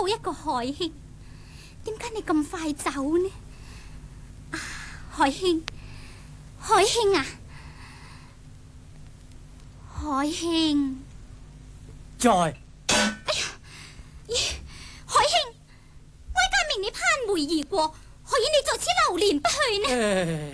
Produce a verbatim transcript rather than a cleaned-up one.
一個海兄，點解你咁快走呢？啊，海兄，海兄啊，海兄， 在。 哎呀，咦，海兄，哀家命你攀梅而過，何以你在此流連不去呢？